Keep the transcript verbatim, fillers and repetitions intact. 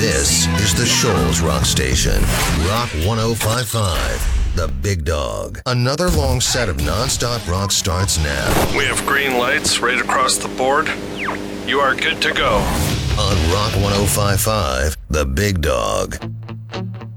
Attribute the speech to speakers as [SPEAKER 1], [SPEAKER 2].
[SPEAKER 1] This is the Shoals Rock Station. Rock one oh five point five. The Big Dog. Another long set of non-stop rock starts now.
[SPEAKER 2] We have green lights right across the board. You are good to go.
[SPEAKER 1] On Rock one oh five point five, The Big Dog.